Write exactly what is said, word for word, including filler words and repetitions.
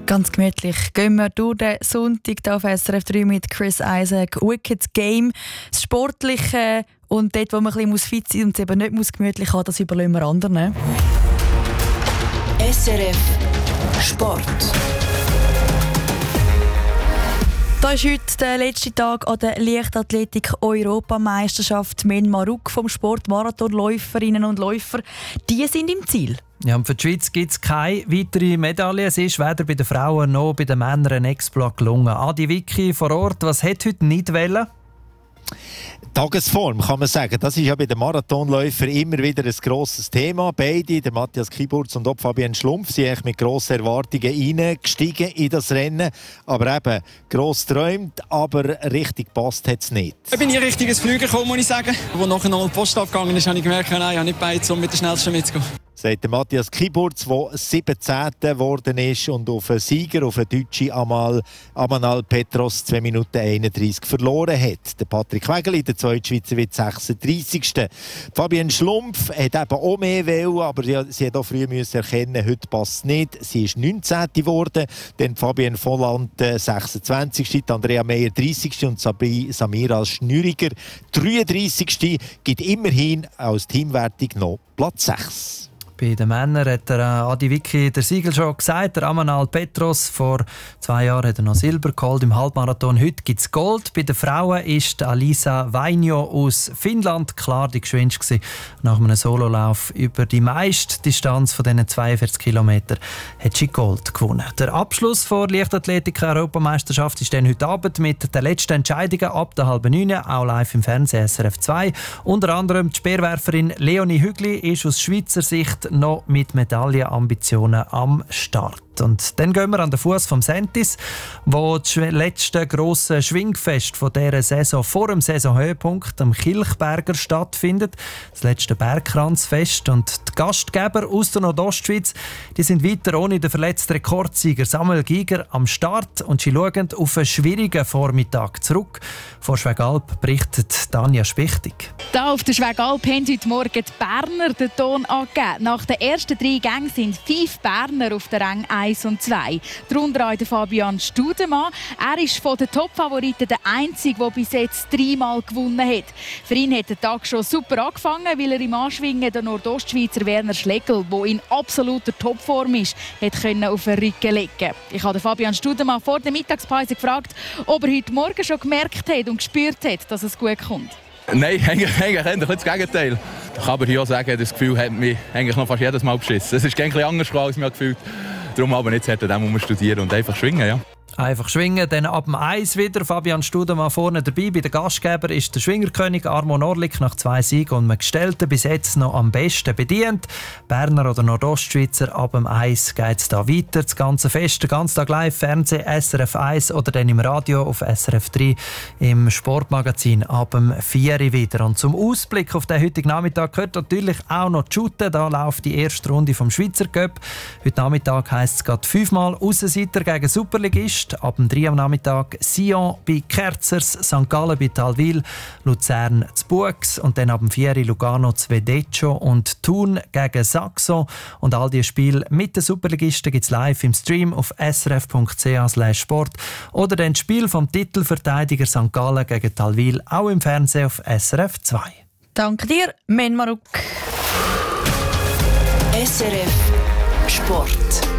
Ganz gemütlich gehen wir durch den Sonntag hier auf S R F drei mit Chris Isaak. Wicked Game, das Sportliche und dort, wo man ein bisschen fit sein muss und es eben nicht muss gemütlich haben, das überlassen wir anderen. S R F Sport. Da ist heute der letzte Tag an der Leichtathletik-Europameisterschaft. Men Maruk vom Sportmarathonläuferinnen und Läufer, die sind im Ziel. Ja, und für die Schweiz gibt es keine weitere Medaille. Es ist weder bei den Frauen noch bei den Männern ein Exploit gelungen. Adi Vicky vor Ort, was hat heute nicht wollen? Tagesform, kann man sagen. Das ist ja bei den Marathonläufern immer wieder ein grosses Thema. Beide, der Matthias Kiburz und auch Fabian Schlumpf, sind eigentlich mit grossen Erwartungen reingestiegen in das Rennen. Aber eben, gross träumt, aber richtig passt hat es nicht. Ich bin in ein richtiges Flüger gekommen, muss ich sagen. Als nachher noch die Post abgegangen ist, habe ich gemerkt, nein, ich habe nicht beide, um mit der Schnellsten mitzugehen. Sagt der Matthias Kiburz, der siebzehnter geworden ist und auf einen Sieger, auf einen Deutschen Amal, Amanal Petros zwei Minuten einunddreißig verloren hat. Der Patrick Wegeli, der zweite Schweizer, wird sechsunddreißigster Fabian Schlumpf hat eben auch mehr wollen, aber sie hat auch früh müssen erkennen, heute passt es nicht. Sie ist neunzehnte geworden, dann Fabian Volland sechsundzwanzigste Andrea Meyer dreißigste und Samira Schnüriger dreiunddreißigste Gibt immerhin als Teamwertung noch Platz sechs. Bei den Männern hat der Adi Vicky der Siegel schon gesagt. Der Amanal Petros, vor zwei Jahren hat er noch Silber geholt im Halbmarathon. Heute gibt es Gold. Bei den Frauen ist Alisa Vainio aus Finnland klar die geschwindeste. Nach einem Sololauf über die meiste Distanz von diesen zweiundvierzig Kilometern hat sie Gold gewonnen. Der Abschluss der Leichtathletik-Europameisterschaft ist dann heute Abend mit den letzten Entscheidungen ab der halben neun, auch live im Fernsehen S R F zwei. Unter anderem die Speerwerferin Leonie Hügli ist aus Schweizer Sicht noch mit Medaillenambitionen am Start. Und dann gehen wir an den Fuß vom Sentis, wo das letzte grosse Schwingfest von dieser Saison vor dem Saisonhöhepunkt am Kilchberger stattfindet. Das letzte Bergkranzfest. Und die Gastgeber aus der Nordostschweiz die sind weiter ohne den verletzten Rekordsieger Samuel Giger am Start und sie schauen auf einen schwierigen Vormittag zurück. Von Schwegalp berichtet Tanja Spichtig. Da auf der Schwegalp haben heute Morgen die Berner den Ton angegeben. Nach den ersten drei Gängen sind fünf Berner auf der Rang eins und zwei. Darunter auch der Fabian Studemann. Er ist von den Top-Favoriten der Einzige, der bis jetzt dreimal gewonnen hat. Für ihn hat der Tag schon super angefangen, weil er im Anschwingen den Nordostschweizer Werner Schlegel, der in absoluter Topform ist, hat können auf den Rücken legen. Ich habe Fabian Studemann vor der Mittagspause gefragt, ob er heute Morgen schon gemerkt hat und gespürt hat, dass es gut kommt. Nein, eigentlich, eigentlich das Gegenteil. Ich kann aber hier auch sagen, das Gefühl hat mich eigentlich noch fast jedes Mal beschissen. Es ist ein bisschen anders, als ich mich gefühlt habe. Darum aber nicht hart an dem studieren und einfach schwingen, ja. Einfach schwingen, dann ab dem Eis wieder. Fabian Studemann vorne dabei. Bei den Gastgeber ist der Schwingerkönig Armo Norlik nach zwei Siegen und einem Gestellten bis jetzt noch am besten bedient. Berner oder Nordostschweizer, ab dem Eis geht es da weiter. Das ganze Fest, den ganzen Tag live, Fernsehen, S R F eins oder dann im Radio auf S R F drei im Sportmagazin ab dem vier wieder. Und zum Ausblick auf den heutigen Nachmittag gehört natürlich auch noch die Shooten. Da läuft die erste Runde vom Schweizer Cup. Heute Nachmittag heisst es gerade fünfmal Aussenseiter gegen Superligist. Ab dem drei am Nachmittag Sion bei Kerzers, Sankt Gallen bei Talwil, Luzern zu Buchs und dann ab dem vier Lugano zu Vedeccio und Thun gegen Saxo. Und all diese Spiele mit den Superligisten gibt es live im Stream auf srf punkt c h slash sport oder dann das Spiel vom Titelverteidiger Sankt Gallen gegen Talwil auch im Fernsehen auf S R F zwei. Danke dir, Men Maruk. S R F Sport.